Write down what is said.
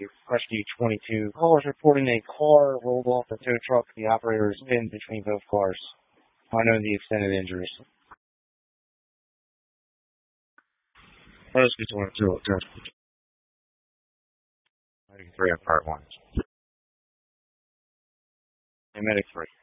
Rescue 22. Callers reporting a car rolled off the tow truck. The operator is pinned between both cars. Unknown the extent of the injuries. Rescue 22. Medic 3 on part 1. And Medic 3.